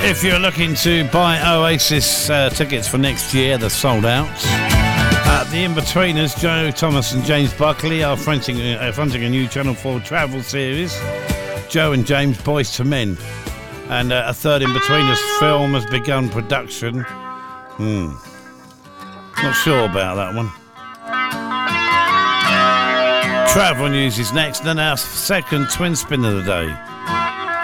If you're looking to buy Oasis tickets for next year, they're sold out. The In-Betweeners, Joe Thomas and James Buckley, are fronting a new Channel 4 travel series. Joe and James, Boys to Men. And a third In-Betweeners film has begun production. Not sure about that one. Travel news is next, then our second twin spin of the day.